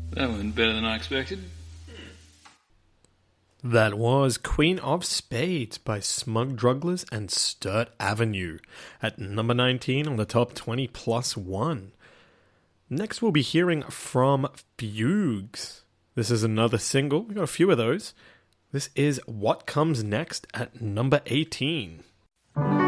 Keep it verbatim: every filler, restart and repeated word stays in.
That went better than I expected. That was Queen of Spades by Smug Drugglers and Sturt Avenue at number nineteen on the top twenty plus one. Next we'll be hearing from Fugues. This is another single. We've got a few of those. This is What Comes Next at number eighteen.